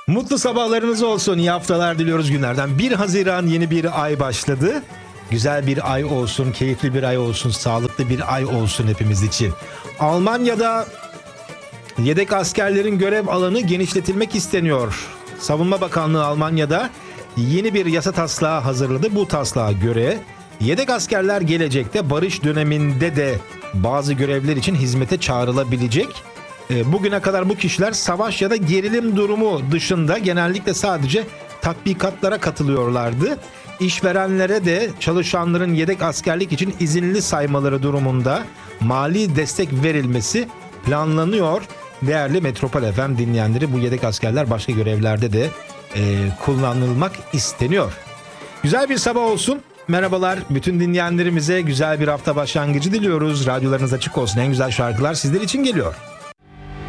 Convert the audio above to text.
Mutlu sabahlarınız olsun. İyi haftalar diliyoruz günlerden. 1 Haziran yeni bir ay başladı. Güzel bir ay olsun, keyifli bir ay olsun, sağlıklı bir ay olsun hepimiz için. Almanya'da yedek askerlerin görev alanı genişletilmek isteniyor. Savunma Bakanlığı Almanya'da yeni bir yasa taslağı hazırladı. Bu taslağa göre yedek askerler gelecekte barış döneminde de bazı görevler için hizmete çağrılabilecek. Bugüne kadar bu kişiler savaş ya da gerilim durumu dışında genellikle sadece tatbikatlara katılıyorlardı. İşverenlere de çalışanların yedek askerlik için izinli saymaları durumunda mali destek verilmesi planlanıyor. Değerli Metropol FM dinleyenleri, bu yedek askerler başka görevlerde de kullanılmak isteniyor. Güzel bir sabah olsun. Merhabalar, bütün dinleyenlerimize güzel bir hafta başlangıcı diliyoruz. Radyolarınız açık olsun. En güzel şarkılar sizler için geliyor.